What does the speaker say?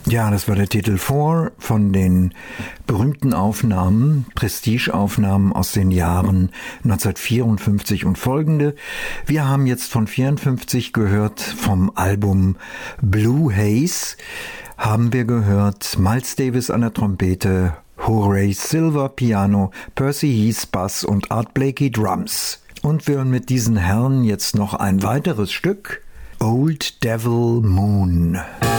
Ja, das war der Titel 4 von den berühmten Aufnahmen, Prestige-Aufnahmen aus den Jahren 1954 und folgende. Wir haben jetzt von 54 gehört, vom Album Blue Haze haben wir gehört Miles Davis an der Trompete, Horace Silver Piano, Percy Heath Bass und Art Blakey Drums. Und wir hören mit diesen Herren jetzt noch ein weiteres Stück, Old Devil Moon.